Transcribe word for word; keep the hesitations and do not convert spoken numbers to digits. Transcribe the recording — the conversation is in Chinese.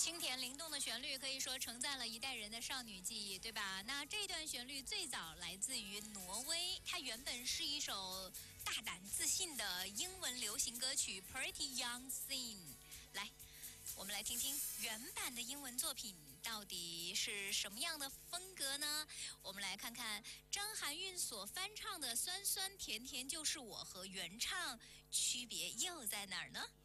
清甜灵动的旋律可以说承载了一代人的少女记忆，对吧？那这段旋律最早来自于挪威，它原本是一首大胆自信的英文流行歌曲《Pretty Young Thing》。来，我们来听听原版的英文作品到底是什么样的风格呢？我们来看看张含韵所翻唱的《酸酸甜甜就是我》和原唱区别又在哪儿呢？